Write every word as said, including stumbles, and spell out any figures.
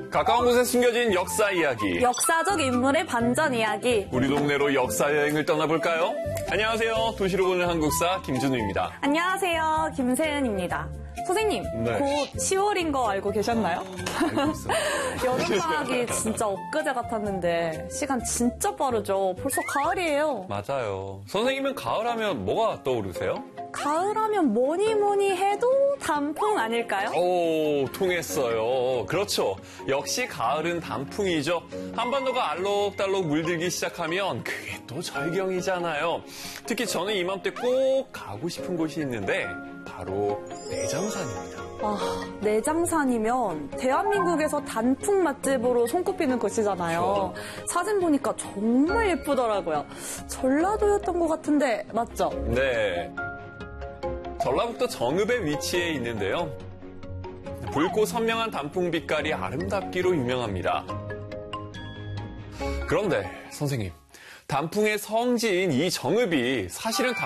가까운 곳에 숨겨진 역사 이야기. 역사적 인물의 반전 이야기. 우리 동네로 역사 여행을 떠나볼까요? 안녕하세요. 도시로 보는 한국사 김준우입니다. 안녕하세요. 김세은입니다. 선생님, 네. 곧 시월인 거 알고 계셨나요? 알고 있어요. 여름방학이 진짜 엊그제 같았는데 시간 진짜 빠르죠. 벌써 가을이에요. 맞아요. 선생님은 가을하면 뭐가 떠오르세요? 가을하면 뭐니 뭐니 해도 단풍 아닐까요? 오, 통했어요. 그렇죠. 역시 가을은 단풍이죠. 한반도가 알록달록 물들기 시작하면 그게 또 절경이잖아요. 특히 저는 이맘때 꼭 가고 싶은 곳이 있는데 바로 내장산입니다. 아, 내장산이면 대한민국에서 단풍 맛집으로 손꼽히는 곳이잖아요. 그렇죠. 사진 보니까 정말 예쁘더라고요. 전라도였던 것 같은데 맞죠? 네. 전라북도 정읍에 위치해 있는데요. 붉고 선명한 단풍 빛깔이 아름답기로 유명합니다. 그런데 선생님, 단풍의 성지인 이 정읍이 사실은